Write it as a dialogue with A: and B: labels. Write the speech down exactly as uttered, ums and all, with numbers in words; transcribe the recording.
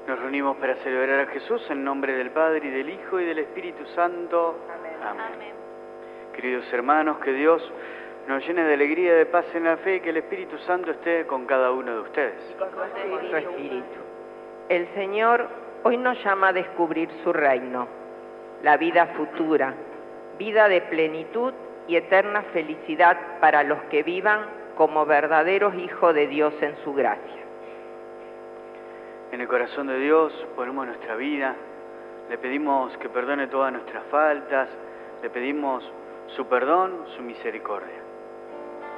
A: Nos reunimos para celebrar a Jesús en nombre del Padre, y del Hijo, y del Espíritu Santo.
B: Amén.
A: Amén.
B: Amén.
A: Queridos hermanos, que Dios nos llene de alegría y de paz en la fe, y que el Espíritu Santo esté con cada uno de ustedes.
B: Y con tu
C: Con tu
B: espíritu.
C: espíritu. El Señor hoy nos llama a descubrir su reino, la vida futura, vida de plenitud y eterna felicidad para los que vivan como verdaderos hijos de Dios en su gracia.
A: En el corazón de Dios ponemos nuestra vida, le pedimos que perdone todas nuestras faltas, le pedimos su perdón, su misericordia.